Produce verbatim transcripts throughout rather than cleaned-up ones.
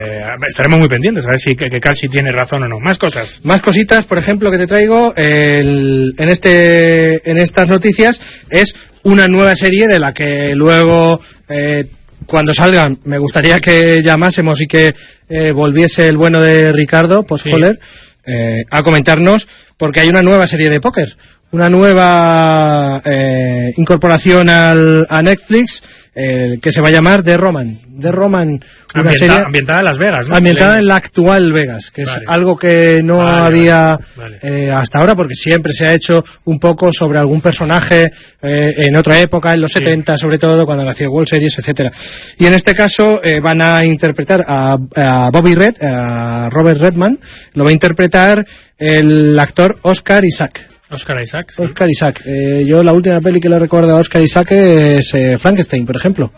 Eh, estaremos muy pendientes a ver si que, que Calci tiene razón o no. Más cosas. Más cositas, por ejemplo, que te traigo el, en este en estas noticias es una nueva serie de la que luego eh, cuando salgan me gustaría que llamásemos y que eh, volviese el bueno de Ricardo Postcoller sí. eh, a comentarnos, porque hay una nueva serie de póker, una nueva eh, incorporación al, a Netflix eh, que se va a llamar The Roman. The Roman, una Ambienta, serie ambientada en Las Vegas, ¿no? Ambientada en la actual Vegas, que vale. es algo que no vale, había vale. Eh, hasta ahora, porque siempre se ha hecho un poco sobre algún personaje eh, en otra época, en los sí. setenta sobre todo, cuando nació World Series, etcétera. Y en este caso eh, van a interpretar a, a Bobby Red, a Robert Redman, lo va a interpretar el actor Oscar Isaac. Oscar Isaac. Sí. Oscar Isaac. Eh, yo la última peli que le recuerdo a Oscar Isaac es eh, Frankenstein, por ejemplo.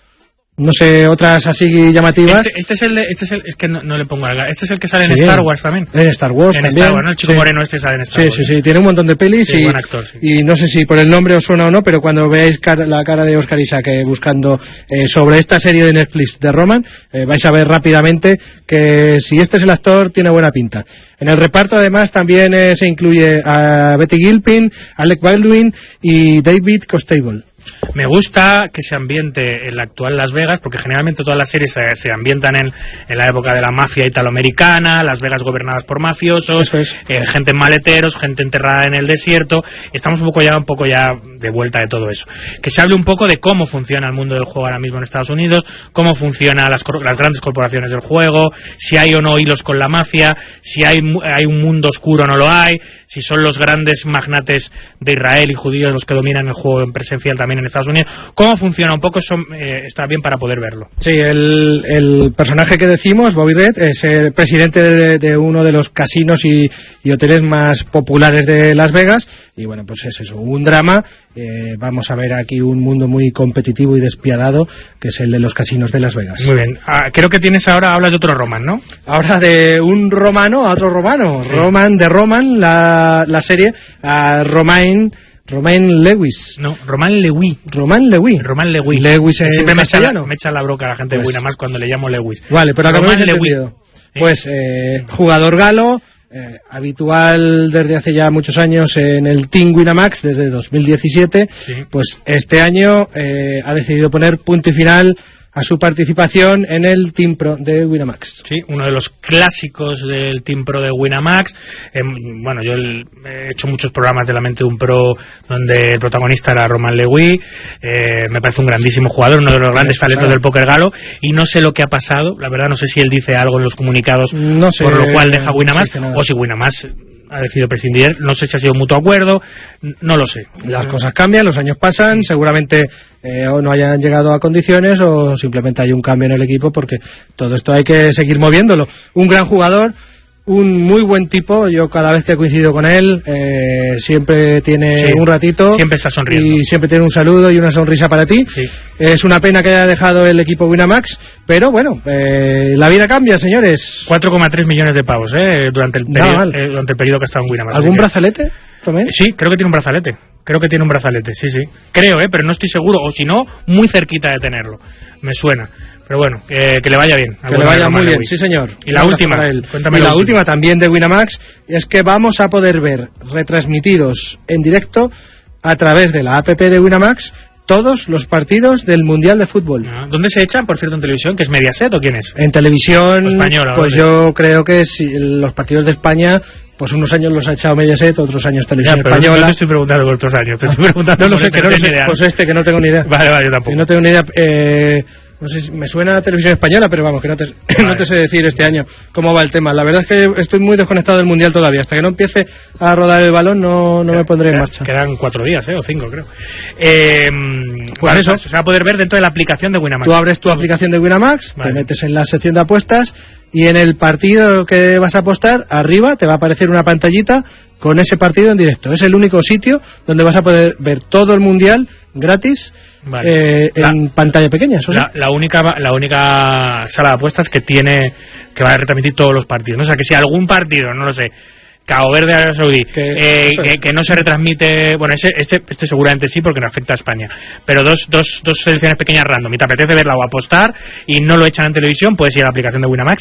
No sé, otras así llamativas. Este, este es el, de, este es el, es que no, no le pongo la. Este es el que sale sí, en Star Wars también. En Star Wars en también. Star Wars, ¿no? El chico sí. moreno este sale en Star sí, Wars. Sí, sí, sí, tiene un montón de pelis sí, y, buen actor, sí. y no sé si por el nombre os suena o no, pero cuando veáis cara, la cara de Oscar Isaac eh, buscando eh, sobre esta serie de Netflix de Roman, eh, vais a ver rápidamente que si este es el actor tiene buena pinta. En el reparto además también eh, se incluye a Betty Gilpin, Alec Baldwin y David Costable. Me gusta que se ambiente en la actual Las Vegas, porque generalmente todas las series se, se ambientan en, en la época de la mafia italoamericana, Las Vegas gobernadas por mafiosos, es. eh, gente en maleteros, gente enterrada en el desierto. Estamos un poco ya un poco ya de vuelta de todo eso. Que se hable un poco de cómo funciona el mundo del juego ahora mismo en Estados Unidos, cómo funcionan las, las grandes corporaciones del juego, si hay o no hilos con la mafia, si hay, hay un mundo oscuro o no lo hay, si son los grandes magnates de Israel y judíos los que dominan el juego en presencial también en Estados Unidos. ¿Cómo funciona un poco eso? Eh, está bien para poder verlo. Sí, el, el personaje que decimos, Bobby Red, es el presidente de, de uno de los casinos y, y hoteles más populares de Las Vegas, y bueno, pues es eso, un drama. Eh, vamos a ver aquí un mundo muy competitivo y despiadado, que es el de los casinos de Las Vegas. Muy bien. Ah, creo que tienes ahora, hablas de otro Roman, ¿no? Ahora de un romano a otro romano. Sí. Roman de Roman, la, la serie, a Romain... Romain Lewis. No, Romain Lewis. Romain Lewis. Romain Lewis. Lewis en Siempre me echa, la, castellano. me echa la broca la gente pues, de Winamax cuando le llamo Lewis. Vale, pero acabamos entendido. ¿Eh? Pues eh, jugador galo, eh, habitual desde hace ya muchos años en el Team Winamax, desde dos mil diecisiete, sí. Pues este año eh, ha decidido poner punto y final a su participación en el Team Pro de Winamax. Sí, uno de los clásicos del Team Pro de Winamax. Eh, bueno, yo el, he hecho muchos programas de la mente de un pro donde el protagonista era Romain Lewis. Eh, me parece un grandísimo jugador, uno de los grandes talentos del póker galo, y no sé lo que ha pasado, la verdad no sé si él dice algo en los comunicados no sé, por lo cual deja Winamax, no o si Winamax ha decidido prescindir, no sé si ha sido un mutuo acuerdo, no lo sé. Las cosas cambian, los años pasan, seguramente eh, o no hayan llegado a condiciones o simplemente hay un cambio en el equipo, porque todo esto hay que seguir moviéndolo. Un gran jugador, un muy buen tipo, yo cada vez que coincido con él eh, siempre tiene sí, un ratito, siempre está sonriendo y siempre tiene un saludo y una sonrisa para ti. Sí. Es una pena que haya dejado el equipo Winamax, pero bueno, eh, la vida cambia, señores. cuatro coma tres millones de pavos eh, durante, el periodo, eh, durante el periodo que ha estado en Winamax. ¿Algún brazalete, Romén? Sí, creo que tiene un brazalete. Creo que tiene un brazalete, sí, sí. Creo, eh, pero no estoy seguro, o si no, muy cerquita de tenerlo. Me suena. Pero bueno, que, que le vaya bien. Que le vaya muy bien, sí señor. Y la última, cuéntame. Y la última también de Winamax es que vamos a poder ver retransmitidos en directo a través de la app de Winamax todos los partidos del Mundial de Fútbol. Ah, ¿dónde se echan, por cierto, en televisión? ¿Que es Mediaset o quién es? En televisión, española, pues yo creo que si los partidos de España, pues unos años los ha echado Mediaset, otros años televisión ya, pero española. No te estoy preguntando por otros años, te estoy preguntando no lo por sé, este, que no lo sé, idea. Pues este que no tengo ni idea. Vale, vale, yo tampoco. Y no tengo ni idea, eh... No sé, me suena a televisión española, pero vamos, que no te, vale. no te sé decir este año cómo va el tema. La verdad es que estoy muy desconectado del Mundial todavía. Hasta que no empiece a rodar el balón no, no me pondré en marcha. Quedan cuatro días, ¿eh? O cinco, creo. Eh, pues vale, eso. Se va a poder ver dentro de la aplicación de Winamax. Tú abres tu aplicación de Winamax, vale. Te metes en la sección de apuestas y en el partido que vas a apostar, arriba te va a aparecer una pantallita con ese partido en directo. Es el único sitio donde vas a poder ver todo el Mundial gratis. Vale. Eh, en la, pantalla pequeña, eso sí. La, la única la única sala de apuestas que tiene que va a retransmitir todos los partidos, ¿no? O sea, que si algún partido, no lo sé, Cabo Verde, Arabia Saudí, Que, eh, que, que no se retransmite, bueno, ese, este, este seguramente sí porque no afecta a España, pero dos, dos, dos selecciones pequeñas random y te apetece verla o apostar y no lo echan en televisión, puedes ir a la aplicación de Winamax